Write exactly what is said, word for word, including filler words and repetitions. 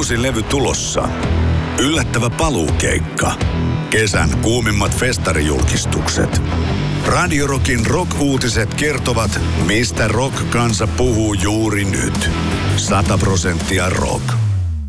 uusi levy tulossa. Yllättävä paluukeikka. Kesän kuumimmat festarijulkistukset. Radio Rockin rock-uutiset kertovat, mistä rock-kansa puhuu juuri nyt. Sata prosenttia rock.